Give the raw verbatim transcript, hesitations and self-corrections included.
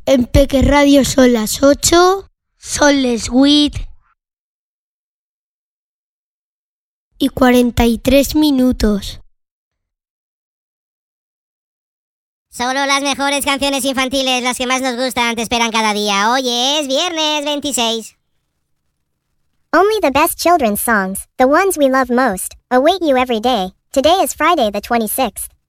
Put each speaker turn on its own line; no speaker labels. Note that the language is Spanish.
En Peque Radio son las ocho, son les huit y cuarenta y tres minutos.
Solo las mejores canciones infantiles, las que más nos gustan, te esperan cada día. Hoy es viernes veintiséis.
Only the best children's songs, the ones we love most, await you every day. Today is Friday the twenty-sixth.